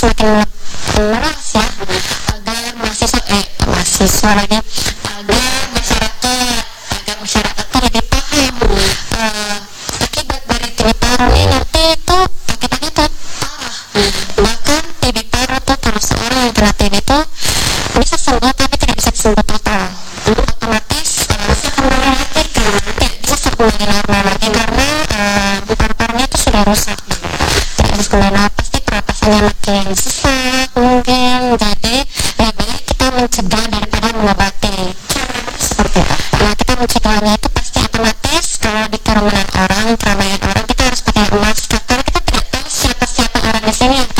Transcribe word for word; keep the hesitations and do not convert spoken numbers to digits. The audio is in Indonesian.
semakin meluas ya, agar mahasiswa eh mahasiswa lagi agar masyarakat agar masyarakat tuh lebih paham uh, akibat dari T B paru ini. Nanti itu akibatnya tuh parah, bahkan T B paru tuh kalau seorang yang kena T B tuh bisa sembuh tapi tidak bisa sembuh total, otomatis uh, tidak bisa sembuh lagi normal lagi karena uh, paru-parunya itu sudah rusak, tidak bisa kembali pasti pernapasannya makin sesak mungkin. Jadi lebih baik kita mencegah daripada mengobati, seperti itu. Nah, kita mencegahnya itu pasti otomatis kalau di kerumunan orang, keramaian orang, kita harus pakai masker karena kita tidak tahu siapa-siapa orang di sini.